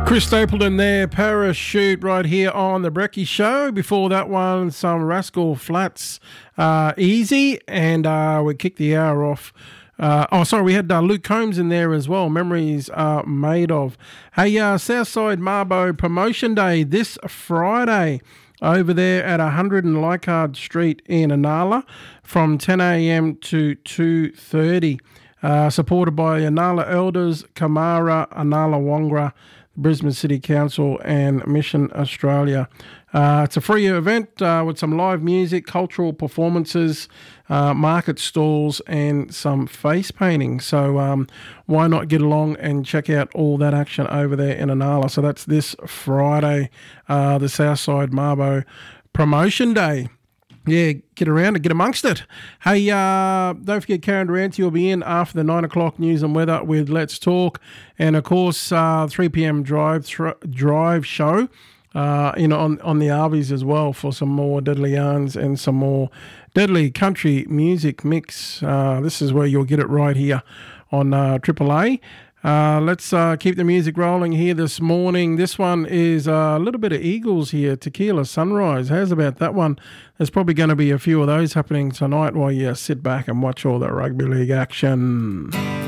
Chris Stapleton there, Parachute, right here on The Brekkie Show. Before that one, some Rascal Flatts, Easy, and we kicked the hour off. We had Luke Combs in there as well. Memories are made of. Hey, Southside Mabo Promotion Day this Friday over there at 100 and Leichhardt Street in Inala from 10 a.m. to 2:30. Supported by Inala Elders, Kamara, Inala Wongra, Brisbane City Council and Mission Australia. It's a free event with some live music, cultural performances, market stalls and some face painting. So why not get along and check out all that action over there in Inala. So that's this Friday, the Southside Mabo Promotion Day. Yeah, get around and get amongst it. Hey, don't forget Karen Durante will be in after the 9 o'clock news and weather with Let's Talk. And, of course, 3 p.m. drive show on the Arvies as well for some more deadly yarns and some more deadly country music mix. This is where you'll get it right here on Triple A. Let's keep the music rolling here this morning. This one is a little bit of Eagles here, Tequila Sunrise. How's about that one? There's probably going to be a few of those happening tonight while you sit back and watch all the rugby league action.